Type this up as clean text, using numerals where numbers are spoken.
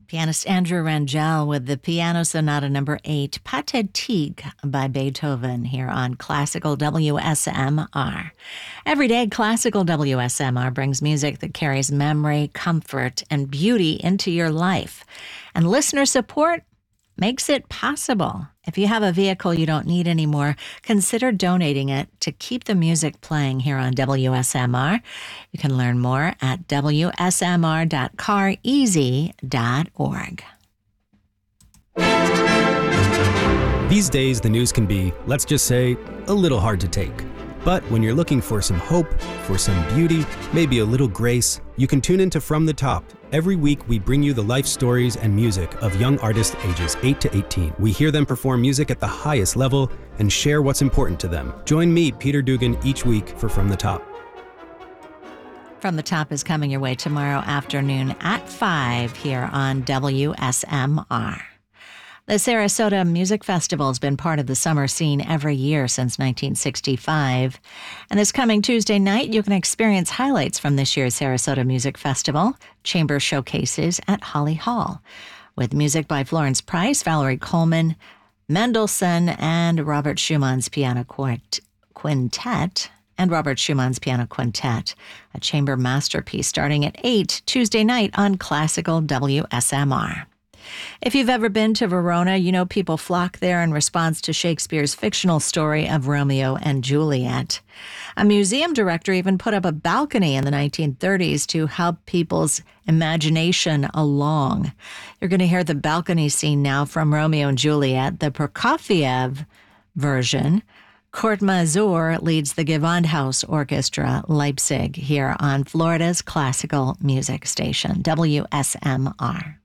Pianist Andrew Rangel with the Piano Sonata No. 8, Pathétique by Beethoven here on Classical WSMR. Every day, Classical WSMR brings music that carries memory, comfort, and beauty into your life. And listener support makes it possible. If you have a vehicle you don't need anymore, consider donating it to keep the music playing here on WSMR. You can learn more at wsmr.careasy.org. These days, the news can be, let's just say, a little hard to take. But when you're looking for some hope, for some beauty, maybe a little grace, you can tune into From the Top. Every week, we bring you the life stories and music of young artists ages 8 to 18. We hear them perform music at the highest level and share what's important to them. Join me, Peter Dugan, each week for From the Top. From the Top is coming your way tomorrow afternoon at 5 here on WSMR. The Sarasota Music Festival has been part of the summer scene every year since 1965. And this coming Tuesday night, you can experience highlights from this year's Sarasota Music Festival, chamber showcases at Holly Hall, with music by Florence Price, Valerie Coleman, Mendelssohn, and Robert Schumann's Piano Quintet, a chamber masterpiece starting at 8 Tuesday night on Classical WSMR. If you've ever been to Verona, you know people flock there in response to Shakespeare's fictional story of Romeo and Juliet. A museum director even put up a balcony in the 1930s to help people's imagination along. You're going to hear the balcony scene now from Romeo and Juliet, the Prokofiev version. Kurt Mazur leads the Gewandhaus Orchestra Leipzig here on Florida's classical music station, WSMR.